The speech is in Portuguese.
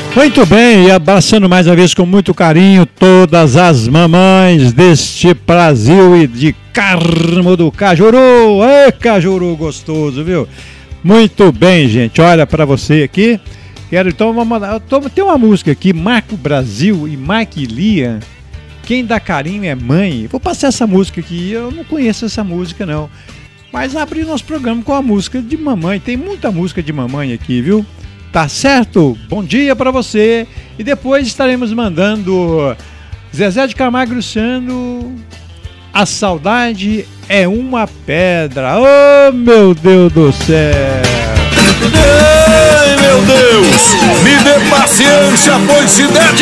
Muito bem, e abraçando mais uma vez com muito carinho todas as mamães deste Brasil e de Carmo do Cajuru. Ê, Cajuru gostoso, viu? Muito bem, gente, olha pra você aqui. Quero então, tem uma música aqui, Marco Brasil e Mike Lia. Quem dá carinho é mãe. Vou passar essa música aqui, eu não conheço essa música não. Mas abri nosso programa com a música de mamãe, tem muita música de mamãe aqui, viu? Tá certo? Bom dia pra você. E depois estaremos mandando Zezé de Camargo e Luciano, A Saudade é uma Pedra. Oh, meu Deus do céu! Ei, meu Deus! Me dê paciência, pois se der